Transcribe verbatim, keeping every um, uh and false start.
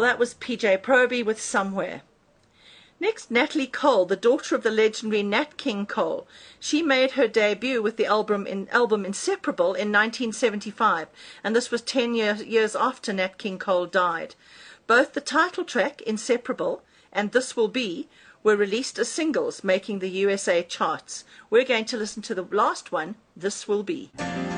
that was P J Proby with Somewhere. Next, Natalie Cole, the daughter of the legendary Nat King Cole. She made her debut with the album, in, album Inseparable in nineteen seventy-five, and this was ten year, years after Nat King Cole died. Both the title track, Inseparable, and This Will Be, were released as singles, making the U S A charts. We're going to listen to the last one, This Will Be.